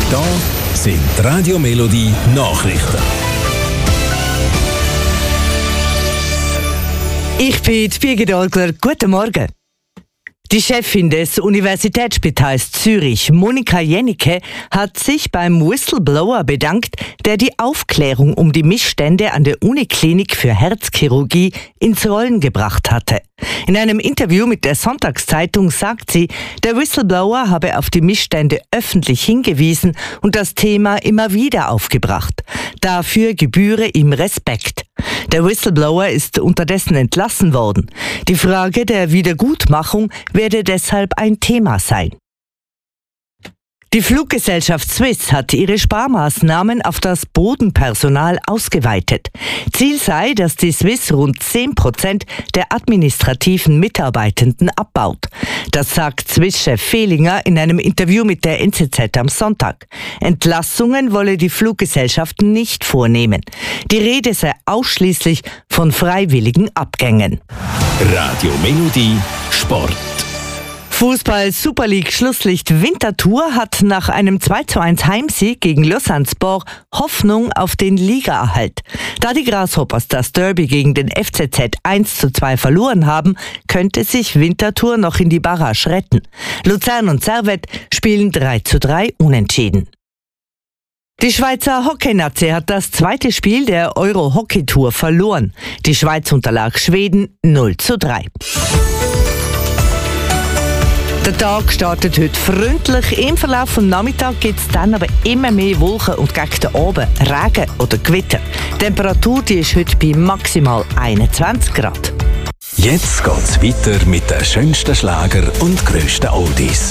Da sind die Radio Melodie Nachrichten. Ich bin Birgit Olgler. Guten Morgen. Die Chefin des Universitätsspitals Zürich, Monika Jennecke, hat sich beim Whistleblower bedankt, der die Aufklärung um die Missstände an der Uniklinik für Herzchirurgie ins Rollen gebracht hatte. In einem Interview mit der Sonntagszeitung sagt sie, der Whistleblower habe auf die Missstände öffentlich hingewiesen und das Thema immer wieder aufgebracht. Dafür gebühre ihm Respekt. Der Whistleblower ist unterdessen entlassen worden. Die Frage der Wiedergutmachung werde deshalb ein Thema sein. Die Fluggesellschaft Swiss hat ihre Sparmaßnahmen auf das Bodenpersonal ausgeweitet. Ziel sei, dass die Swiss rund 10% der administrativen Mitarbeitenden abbaut. Das sagt Swiss-Chef Fehlinger in einem Interview mit der NZZ am Sonntag. Entlassungen wolle die Fluggesellschaft nicht vornehmen. Die Rede sei ausschließlich von freiwilligen Abgängen. Radio Melodie Sport. Fußball Super League Schlusslicht Winterthur hat nach einem 2:1 Heimsieg gegen Lausanne-Sport Hoffnung auf den Ligaerhalt. Da die Grasshoppers das Derby gegen den FCZ 1:2 verloren haben, könnte sich Winterthur noch in die Barrage retten. Luzern und Servette spielen 3:3 unentschieden. Die Schweizer Hockeynazi hat das zweite Spiel der Euro-Hockey-Tour verloren. Die Schweiz unterlag Schweden 0:3. Der Tag startet heute freundlich. Im Verlauf des Nachmittags gibt es dann aber immer mehr Wolken und gegen den Abend Regen oder Gewitter. Die Temperatur die ist heute bei maximal 21 Grad. Jetzt geht's weiter mit den schönsten Schlager und grössten Oldies.